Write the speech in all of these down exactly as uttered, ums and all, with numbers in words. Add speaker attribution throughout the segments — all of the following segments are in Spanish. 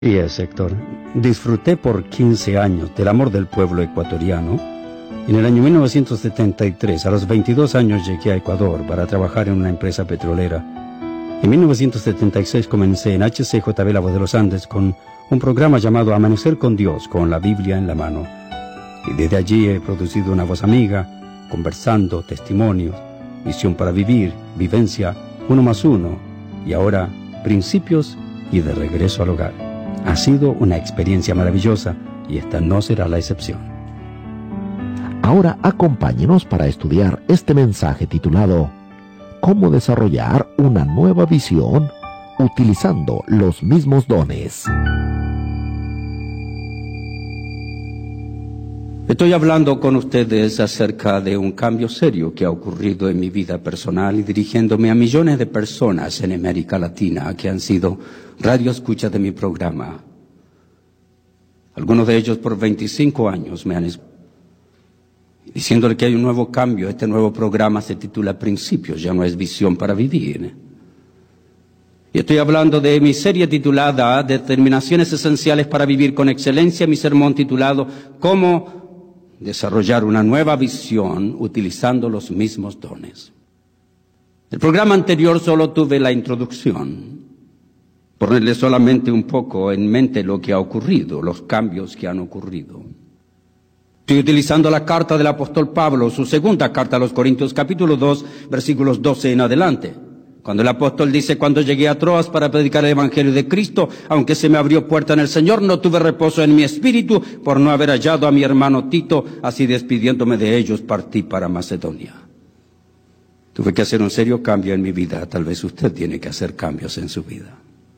Speaker 1: Y es, Héctor, disfruté por quince años del amor del pueblo ecuatoriano. En el año mil novecientos setenta y tres, a los veintidós años, llegué a Ecuador para trabajar en una empresa petrolera. En mil novecientos setenta y seis comencé en H C J B La Voz de los Andes con un programa llamado Amanecer con Dios, con la Biblia en la mano. Y desde allí he producido Una Voz Amiga, Conversando, Testimonios, Visión para Vivir, Vivencia, Uno más Uno, y ahora Principios y De Regreso al Hogar. Ha sido una experiencia maravillosa y esta no será la excepción.
Speaker 2: Ahora acompáñenos para estudiar este mensaje titulado ¿Cómo desarrollar una nueva visión utilizando los mismos dones?
Speaker 1: Estoy hablando con ustedes acerca de un cambio serio que ha ocurrido en mi vida personal y dirigiéndome a millones de personas en América Latina que han sido radioescuchas de mi programa. Algunos de ellos por veinticinco años me han diciéndole que hay un nuevo cambio. Este nuevo programa se titula Principios, ya no es Visión para Vivir. Y estoy hablando de mi serie titulada Determinaciones Esenciales para Vivir con Excelencia, mi sermón titulado Cómo desarrollar una nueva visión utilizando los mismos dones. El programa anterior solo tuve la introducción, ponerle solamente un poco en mente lo que ha ocurrido, los cambios que han ocurrido. Estoy utilizando la carta del apóstol Pablo, su segunda carta a los Corintios, capítulo dos, versículos doce en adelante. Cuando el apóstol dice, cuando llegué a Troas para predicar el evangelio de Cristo, aunque se me abrió puerta en el Señor, no tuve reposo en mi espíritu por no haber hallado a mi hermano Tito, así despidiéndome de ellos partí para Macedonia. Tuve que hacer un serio cambio en mi vida. Tal vez usted tiene que hacer cambios en su vida.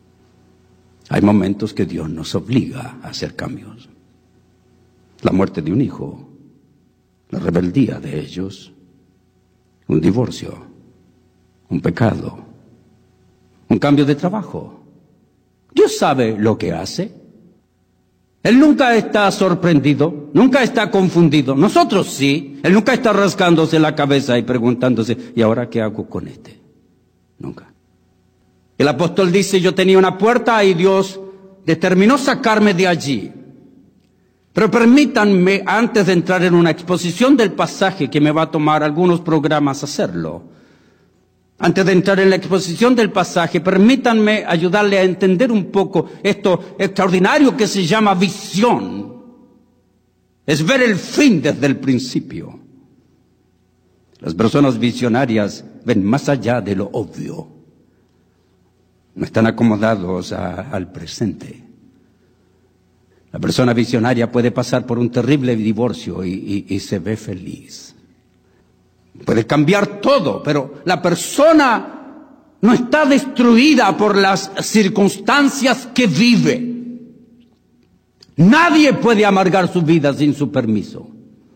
Speaker 1: Hay momentos que Dios nos obliga a hacer cambios. La muerte de un hijo, la rebeldía de ellos, un divorcio, un pecado, un cambio de trabajo. Dios sabe lo que hace. Él nunca está sorprendido, nunca está confundido. Nosotros sí. Él nunca está rascándose la cabeza y preguntándose, ¿y ahora qué hago con este? Nunca. El apóstol dice, yo tenía una puerta y Dios determinó sacarme de allí. Pero permítanme, antes de entrar en una exposición del pasaje que me va a tomar algunos programas hacerlo, antes de entrar en la exposición del pasaje, permítanme ayudarle a entender un poco esto extraordinario que se llama visión. Es ver el fin desde el principio. Las personas visionarias ven más allá de lo obvio. No están acomodados a, al presente. La persona visionaria puede pasar por un terrible divorcio y, y, y se ve feliz. Puede cambiar todo, pero la persona no está destruida por las circunstancias que vive. Nadie puede amargar su vida sin su permiso.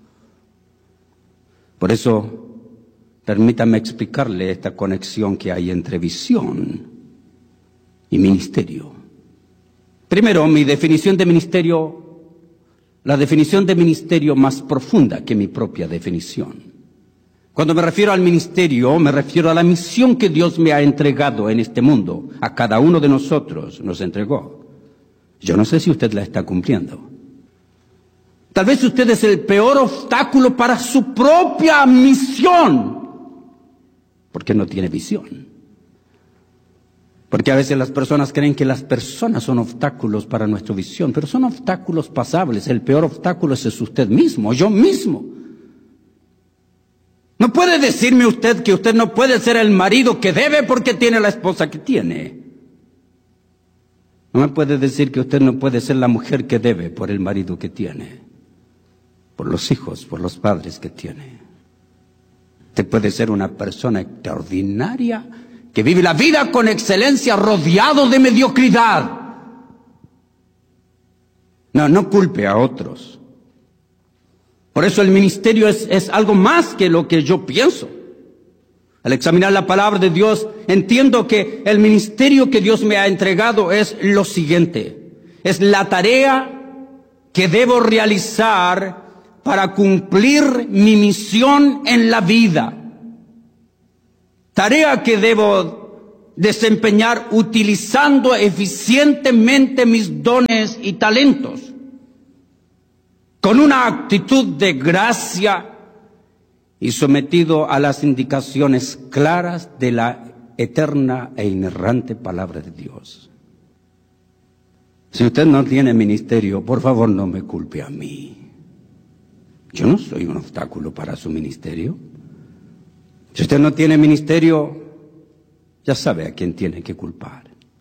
Speaker 1: Por eso, permítame explicarle esta conexión que hay entre visión y ministerio. Primero, mi definición de ministerio, la definición de ministerio más profunda que mi propia definición. Cuando me refiero al ministerio, me refiero a la misión que Dios me ha entregado en este mundo. A cada uno de nosotros nos entregó. Yo no sé si usted la está cumpliendo. Tal vez usted es el peor obstáculo para su propia misión, porque no tiene visión. Porque a veces las personas creen que las personas son obstáculos para nuestra visión, pero son obstáculos pasables. El peor obstáculo es usted mismo, yo mismo. No puede decirme usted que usted no puede ser el marido que debe porque tiene la esposa que tiene. No me puede decir que usted no puede ser la mujer que debe por el marido que tiene, por los hijos, por los padres que tiene. Usted puede ser una persona extraordinaria que vive la vida con excelencia rodeado de mediocridad. No, no culpe a otros. Por eso el ministerio es, es algo más que lo que yo pienso. Al examinar la palabra de Dios, entiendo que el ministerio que Dios me ha entregado es lo siguiente. Es la tarea que debo realizar para cumplir mi misión en la vida. Tarea que debo desempeñar utilizando eficientemente mis dones y talentos, con una actitud de gracia y sometido a las indicaciones claras de la eterna e inerrante palabra de Dios. Si usted no tiene ministerio, por favor no me culpe a mí. Yo no soy un obstáculo para su ministerio. Si usted no tiene ministerio, ya sabe a quién tiene que culpar.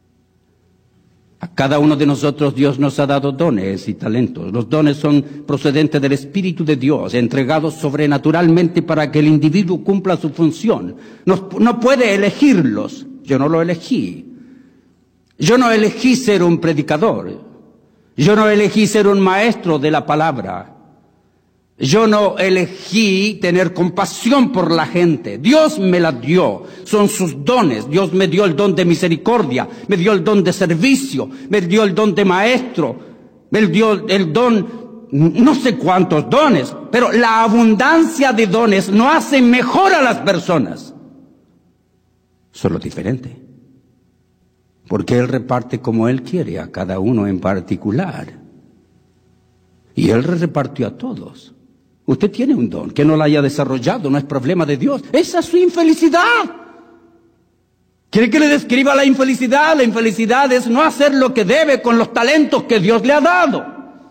Speaker 1: A cada uno de nosotros Dios nos ha dado dones y talentos. Los dones son procedentes del Espíritu de Dios, entregados sobrenaturalmente para que el individuo cumpla su función. No, no puede elegirlos. Yo no lo elegí. Yo no elegí ser un predicador. Yo no elegí ser un maestro de la palabra. Yo no elegí tener compasión por la gente. Dios me la dio. Son sus dones. Dios me dio el don de misericordia, me dio el don de servicio, me dio el don de maestro, me dio el don, no sé cuántos dones, pero la abundancia de dones no hace mejor a las personas. Solo diferente. Porque Él reparte como Él quiere a cada uno en particular. Y Él repartió a todos. Usted tiene un don, que no lo haya desarrollado, no es problema de Dios. Esa es su infelicidad. ¿Quiere que le describa la infelicidad? La infelicidad es no hacer lo que debe con los talentos que Dios le ha dado.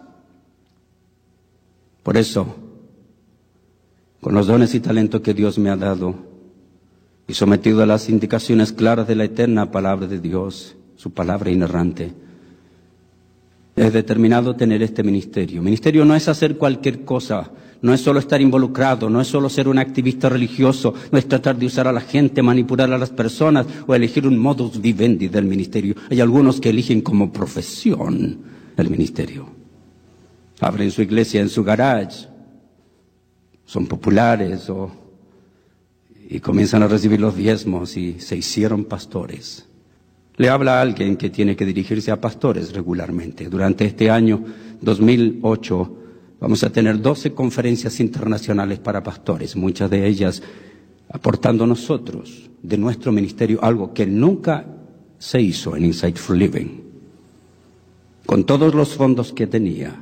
Speaker 1: Por eso, con los dones y talentos que Dios me ha dado, y sometido a las indicaciones claras de la eterna palabra de Dios, su palabra inerrante, he determinado tener este ministerio. Ministerio no es hacer cualquier cosa, no es solo estar involucrado, no es solo ser un activista religioso, no es tratar de usar a la gente, manipular a las personas o elegir un modus vivendi del ministerio. Hay algunos que eligen como profesión el ministerio. Abren su iglesia en su garage, son populares o, y comienzan a recibir los diezmos y se hicieron pastores. Le habla a alguien que tiene que dirigirse a pastores regularmente. Durante este año dos mil ocho vamos a tener doce conferencias internacionales para pastores, muchas de ellas aportando nosotros de nuestro ministerio algo que nunca se hizo en Insightful Living. Con todos los fondos que tenía,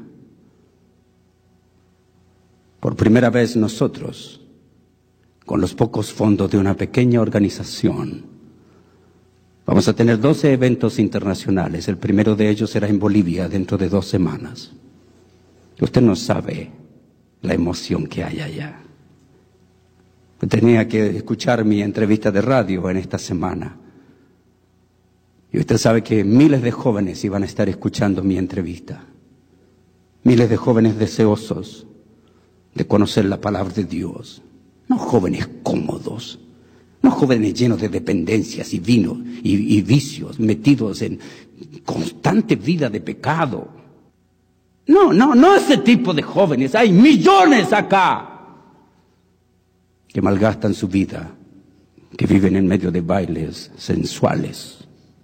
Speaker 1: por primera vez nosotros, con los pocos fondos de una pequeña organización, vamos a tener doce eventos internacionales. El primero de ellos será en Bolivia dentro de dos semanas. Usted no sabe la emoción que hay allá. Yo tenía que escuchar mi entrevista de radio en esta semana. Y usted sabe que miles de jóvenes iban a estar escuchando mi entrevista. Miles de jóvenes deseosos de conocer la palabra de Dios. No jóvenes cómodos. No jóvenes llenos de dependencias y vino y, y vicios, metidos en constante vida de pecado. No, no, no ese tipo de jóvenes. Hay millones acá que malgastan su vida, que viven en medio de bailes sensuales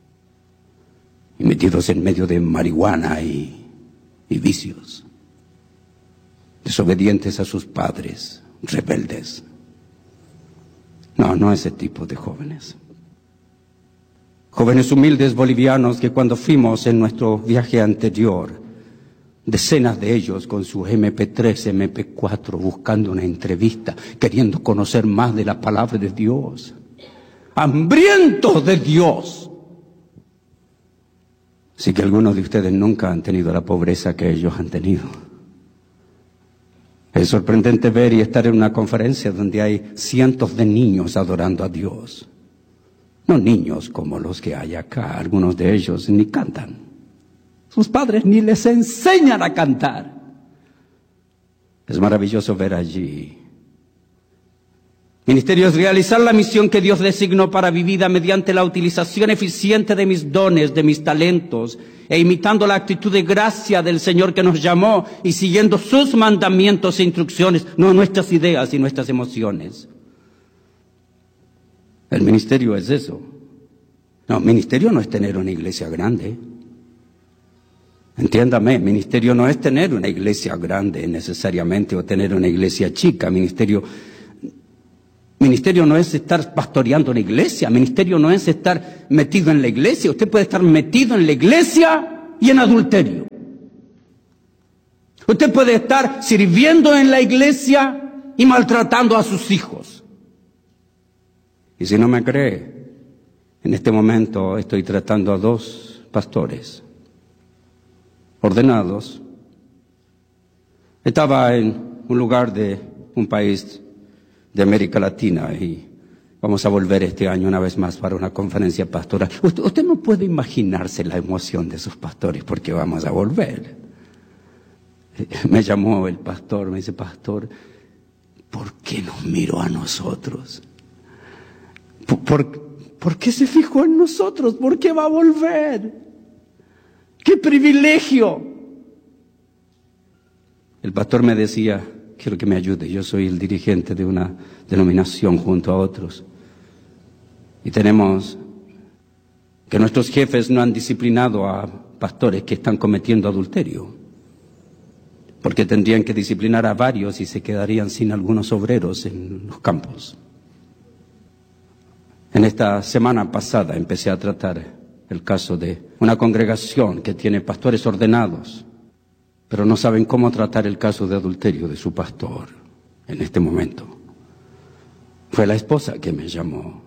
Speaker 1: y metidos en medio de marihuana y, y vicios, desobedientes a sus padres, rebeldes. No, no ese tipo de jóvenes. Jóvenes humildes bolivianos que cuando fuimos en nuestro viaje anterior, decenas de ellos con su eme pe tres, eme pe cuatro, buscando una entrevista, queriendo conocer más de la palabra de Dios, hambrientos de Dios. Así que algunos de ustedes nunca han tenido la pobreza que ellos han tenido. Es sorprendente ver y estar en una conferencia donde hay cientos de niños adorando a Dios. No niños como los que hay acá, algunos de ellos ni cantan. Sus padres ni les enseñan a cantar. Es maravilloso ver allí. Ministerio es realizar la misión que Dios designó para mi vida mediante la utilización eficiente de mis dones, de mis talentos, e imitando la actitud de gracia del Señor que nos llamó y siguiendo sus mandamientos e instrucciones, no nuestras ideas y nuestras emociones. El ministerio es eso. No, ministerio no es tener una iglesia grande. Entiéndame, ministerio no es tener una iglesia grande necesariamente o tener una iglesia chica. Ministerio Ministerio no es estar pastoreando la iglesia. Ministerio no es estar metido en la iglesia. Usted puede estar metido en la iglesia y en adulterio. Usted puede estar sirviendo en la iglesia y maltratando a sus hijos. Y si no me cree, en este momento estoy tratando a dos pastores ordenados. Estaba en un lugar de un país de América Latina y vamos a volver este año una vez más para una conferencia pastoral. Usted, usted no puede imaginarse la emoción de sus pastores porque vamos a volver. Me llamó el pastor, me dice, pastor, ¿por qué nos miró a nosotros? ¿Por, por, ¿por qué se fijó en nosotros? ¿Por qué va a volver? ¡Qué privilegio! El pastor me decía, quiero que me ayude, yo soy el dirigente de una denominación junto a otros. Y tenemos que nuestros jefes no han disciplinado a pastores que están cometiendo adulterio, porque tendrían que disciplinar a varios y se quedarían sin algunos obreros en los campos. En esta semana pasada empecé a tratar el caso de una congregación que tiene pastores ordenados, pero no saben cómo tratar el caso de adulterio de su pastor en este momento. Fue la esposa que me llamó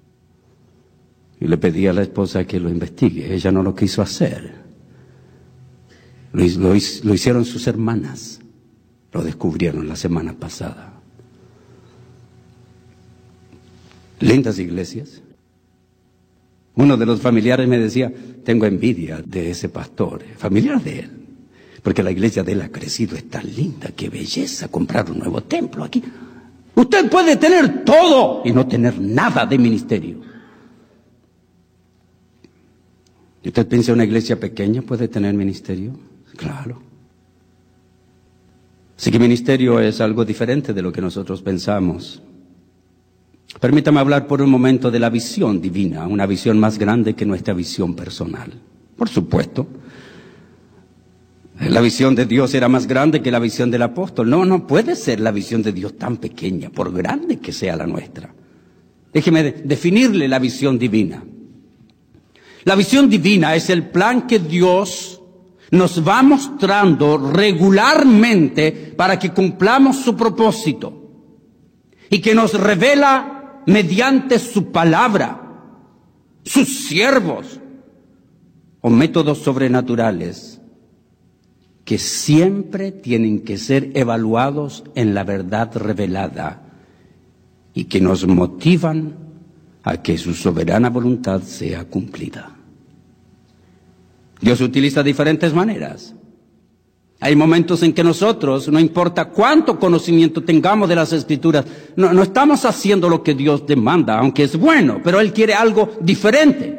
Speaker 1: y le pedí a la esposa que lo investigue. Ella no lo quiso hacer. Lo, lo, lo hicieron sus hermanas. Lo descubrieron la semana pasada. Lindas iglesias. Uno de los familiares me decía, tengo envidia de ese pastor, familiar de él, porque la iglesia de él ha crecido, es tan linda, qué belleza, comprar un nuevo templo aquí. Usted puede tener todo y no tener nada de ministerio. ¿Y usted piensa una iglesia pequeña puede tener ministerio? Claro. Así que ministerio es algo diferente de lo que nosotros pensamos. Permítame hablar por un momento de la visión divina, una visión más grande que nuestra visión personal. Por supuesto, la visión de Dios era más grande que la visión del apóstol. No, no puede ser la visión de Dios tan pequeña, por grande que sea la nuestra. Déjeme de- definirle la visión divina. La visión divina es el plan que Dios nos va mostrando regularmente para que cumplamos su propósito y que nos revela mediante su palabra, sus siervos o métodos sobrenaturales que siempre tienen que ser evaluados en la verdad revelada y que nos motivan a que su soberana voluntad sea cumplida. Dios utiliza diferentes maneras. Hay momentos en que nosotros, no importa cuánto conocimiento tengamos de las Escrituras, no, no estamos haciendo lo que Dios demanda, aunque es bueno, pero Él quiere algo diferente.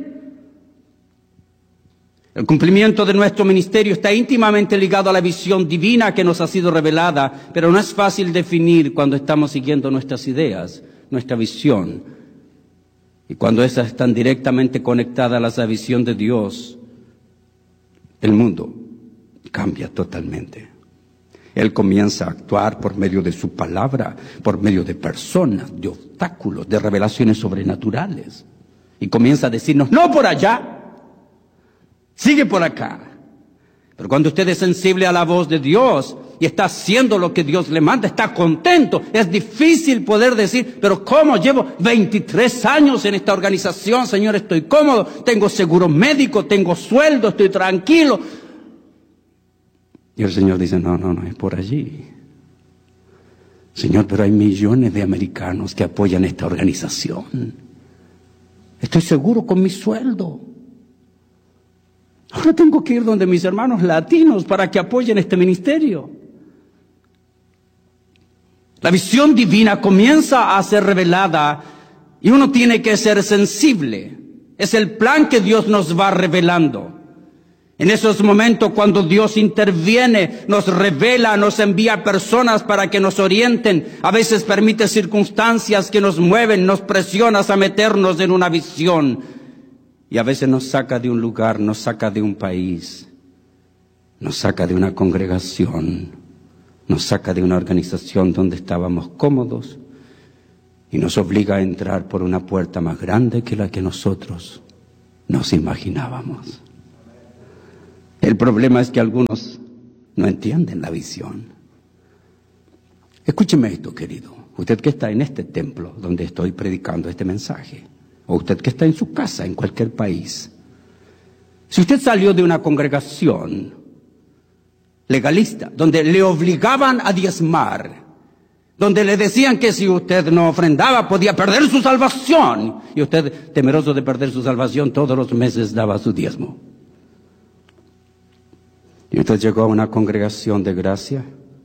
Speaker 1: El cumplimiento de nuestro ministerio está íntimamente ligado a la visión divina que nos ha sido revelada, pero no es fácil definir cuando estamos siguiendo nuestras ideas, nuestra visión. Y cuando esas están directamente conectadas a la visión de Dios, el mundo cambia totalmente. Él comienza a actuar por medio de su palabra, por medio de personas, de obstáculos, de revelaciones sobrenaturales. Y comienza a decirnos, no por allá, sigue por acá. Pero cuando usted es sensible a la voz de Dios y está haciendo lo que Dios le manda, está contento. Es difícil poder decir, pero ¿cómo? Llevo veintitrés años en esta organización, Señor, estoy cómodo, tengo seguro médico, tengo sueldo, estoy tranquilo. Y el Señor dice, no, no, no, es por allí. Señor, pero hay millones de americanos que apoyan esta organización. Estoy seguro con mi sueldo. Ahora tengo que ir donde mis hermanos latinos para que apoyen este ministerio. La visión divina comienza a ser revelada y uno tiene que ser sensible. Es el plan que Dios nos va revelando. En esos momentos cuando Dios interviene, nos revela, nos envía personas para que nos orienten. A veces permite circunstancias que nos mueven, nos presionan a meternos en una visión. Y a veces nos saca de un lugar, nos saca de un país, nos saca de una congregación, nos saca de una organización donde estábamos cómodos y nos obliga a entrar por una puerta más grande que la que nosotros nos imaginábamos. El problema es que algunos no entienden la visión. Escúcheme esto, querido. Usted que está en este templo donde estoy predicando este mensaje, o usted que está en su casa, en cualquier país. Si usted salió de una congregación legalista, donde le obligaban a diezmar, donde le decían que si usted no ofrendaba podía perder su salvación, y usted, temeroso de perder su salvación, todos los meses daba su diezmo. Y usted llegó a una congregación de gracia,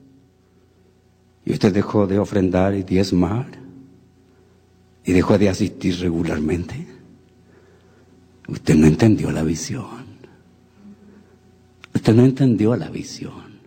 Speaker 1: y usted dejó de ofrendar y diezmar, y dejó de asistir regularmente. Usted no entendió la visión. Usted no entendió la visión.